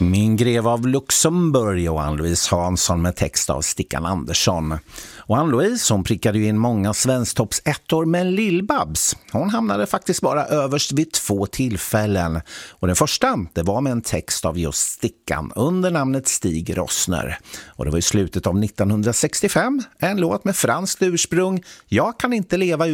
Min grev av Luxemburg och Ann-Louise Hansson med text av Stickan Andersson. Och Ann-Louise, hon prickade ju in många Svensktops ettor, men Lill-Babs, hon hamnade faktiskt bara överst vid 2 tillfällen. Och den första, det var med en text av just Stickan under namnet Stig Rossner. Och det var i slutet av 1965, en låt med franskt ursprung, Jag kan inte leva